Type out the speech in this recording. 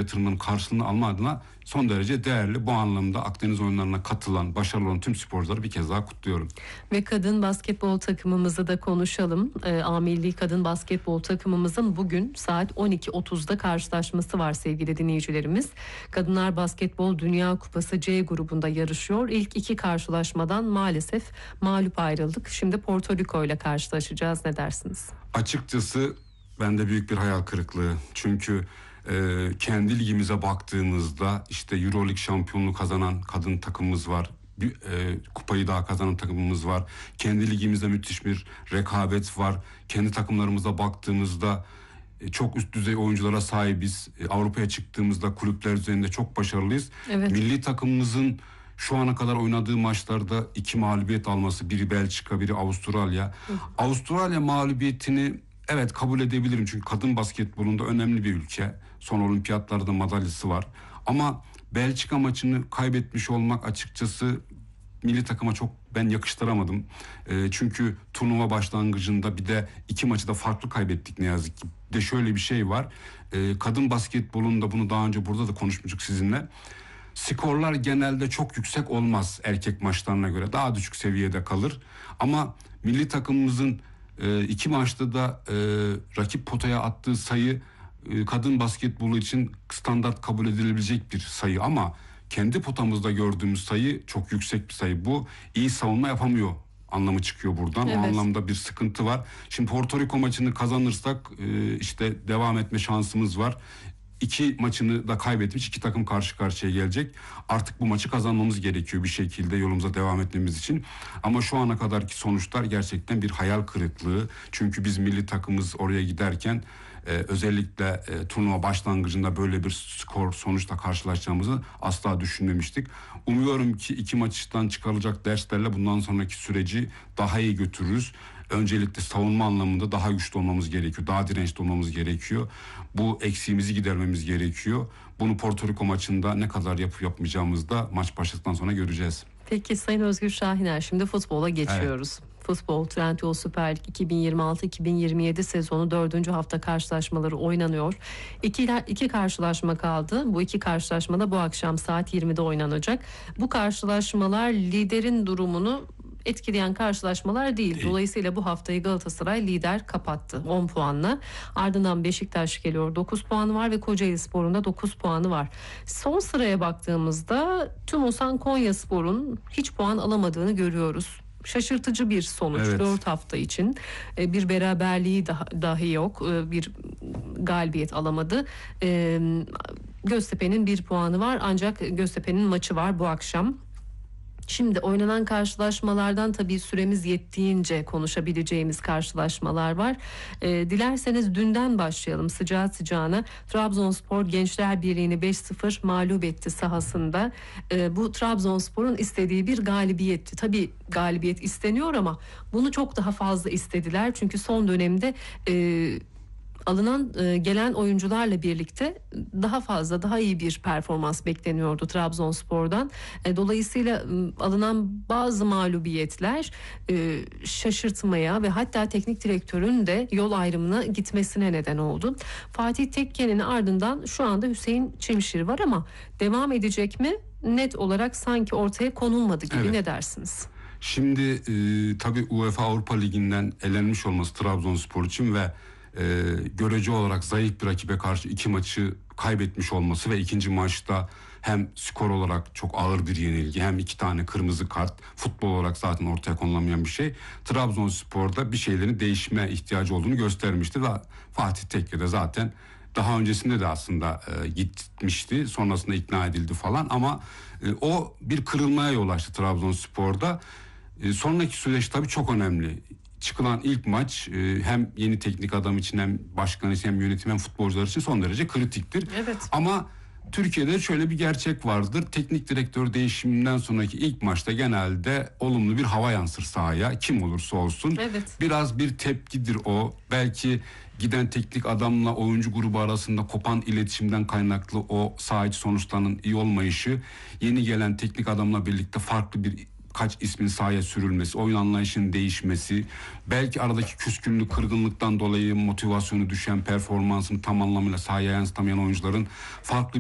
yatırımının karşılığını alma adına son derece değerli. Bu anlamda Akdeniz oyunlarına katılan, başarılı olan tüm sporcuları bir kez daha kutluyorum. Ve kadın basketbol takımımızı da konuşalım. A Milli Kadın Basketbol takımımızın bugün saat 12.30'da karşılaşması var sevgili dinleyicilerimiz. Kadınlar Basketbol Dünya Kupası C grubunda yarışıyor. İlk iki karşılaşmadan maalesef mağlup ayrıldık. Şimdi Porto Rico ile karşılaşacağız. Ne dersiniz? Açıkçası bende büyük bir hayal kırıklığı. Çünkü kendi ligimize baktığımızda işte Euroleague şampiyonluğu kazanan kadın takımımız var. Kupayı daha kazanan takımımız var. Kendi ligimizde müthiş bir rekabet var. Kendi takımlarımıza baktığımızda çok üst düzey oyunculara sahibiz. Avrupa'ya çıktığımızda kulüpler üzerinde çok başarılıyız. Evet. Milli takımımızın şu ana kadar oynadığı maçlarda 2 mağlubiyet alması, biri Belçika, biri Avustralya. Avustralya mağlubiyetini evet kabul edebilirim çünkü kadın basketbolunda önemli bir ülke. Son olimpiyatlarda madalyası var. Ama Belçika maçını kaybetmiş olmak açıkçası milli takıma çok ben yakıştıramadım. Çünkü turnuva başlangıcında bir de 2 maçı da farklı kaybettik ne yazık ki. Bir de şöyle bir şey var. Kadın basketbolunda bunu daha önce burada da konuşmuştuk sizinle. Skorlar genelde çok yüksek olmaz erkek maçlarına göre. Daha düşük seviyede kalır. Ama milli takımımızın 2 maçta da rakip potaya attığı sayı kadın basketbolu için standart kabul edilebilecek bir sayı ama kendi potamızda gördüğümüz sayı çok yüksek bir sayı. Bu iyi savunma yapamıyor anlamı çıkıyor buradan. Evet. O anlamda bir sıkıntı var. Şimdi Porto Rico maçını kazanırsak işte devam etme şansımız var. 2 maçını da kaybetmiş, 2 takım karşı karşıya gelecek. Artık bu maçı kazanmamız gerekiyor bir şekilde yolumuza devam etmemiz için. Ama şu ana kadarki sonuçlar gerçekten bir hayal kırıklığı. Çünkü biz milli takımımız oraya giderken özellikle turnuva başlangıcında böyle bir skor sonuçla karşılaşacağımızı asla düşünmemiştik. Umuyorum ki 2 maçtan çıkarılacak derslerle bundan sonraki süreci daha iyi götürürüz. Öncelikle savunma anlamında daha güçlü olmamız gerekiyor. Daha dirençli olmamız gerekiyor. Bu eksiğimizi gidermemiz gerekiyor. Bunu Porto Rico maçında ne kadar yapıp yapmayacağımızı da maç başladıktan sonra göreceğiz. Peki Sayın Özgür Şahiner, şimdi futbola geçiyoruz. Evet. Futbol Trendyol Süper Lig 2026-2027 sezonu 4. hafta karşılaşmaları oynanıyor. İki karşılaşma kaldı. Bu 2 karşılaşmada bu akşam saat 20'de oynanacak. Bu karşılaşmalar liderin durumunu etkileyen karşılaşmalar değil. Dolayısıyla bu haftayı Galatasaray lider kapattı 10 puanla. Ardından Beşiktaş geliyor, 9 puanı var ve Kocaelispor'un da 9 puanı var. Son sıraya baktığımızda TÜMOSAN Konyaspor'un hiç puan alamadığını görüyoruz. Şaşırtıcı bir sonuç, evet. 4 hafta için bir beraberliği dahi yok, bir galibiyet alamadı. Göztepe'nin 1 puanı var ancak Göztepe'nin maçı var bu akşam. Şimdi oynanan karşılaşmalardan tabii süremiz yettiğince konuşabileceğimiz karşılaşmalar var. Dilerseniz dünden başlayalım sıcağı sıcağına. Trabzonspor Gençler Birliği'ni 5-0 mağlup etti sahasında. Bu Trabzonspor'un istediği bir galibiyetti. Tabii galibiyet isteniyor ama bunu çok daha fazla istediler. Çünkü son dönemde gelen oyuncularla birlikte daha fazla, daha iyi bir performans bekleniyordu Trabzonspor'dan. Dolayısıyla alınan bazı mağlubiyetler şaşırtmaya ve hatta teknik direktörün de yol ayrımına gitmesine neden oldu. Fatih Tekke'nin ardından şu anda Hüseyin Çimşir var ama devam edecek mi? Net olarak sanki ortaya konulmadı gibi, evet. Ne dersiniz? Şimdi tabii UEFA Avrupa Ligi'nden elenmiş olması Trabzonspor için ve görece olarak zayıf bir rakibe karşı 2 maçı kaybetmiş olması ve ikinci maçta hem skor olarak çok ağır bir yenilgi hem 2 tane kırmızı kart, futbol olarak zaten ortaya konulamayan bir şey. Trabzonspor'da bir şeylerin değişme ihtiyacı olduğunu göstermişti ve Fatih Tekke de zaten daha öncesinde de aslında gitmişti, sonrasında ikna edildi falan ama o bir kırılmaya yol açtı Trabzonspor'da. Sonraki süreç tabii çok önemli. Çıkılan ilk maç hem yeni teknik adam için hem başkan için hem yönetim hem futbolcular için son derece kritiktir. Evet. Ama Türkiye'de şöyle bir gerçek vardır. Teknik direktör değişiminden sonraki ilk maçta genelde olumlu bir hava yansır sahaya kim olursa olsun. Evet. Biraz bir tepkidir o. Belki giden teknik adamla oyuncu grubu arasında kopan iletişimden kaynaklı o saha içi sonuçlarının iyi olmayışı, yeni gelen teknik adamla birlikte farklı bir kaç ismin sahaya sürülmesi, oyun anlayışının değişmesi, belki aradaki küskünlük, kırgınlıktan dolayı motivasyonu düşen, performansını tam anlamıyla sahaya yansıtamayan oyuncuların farklı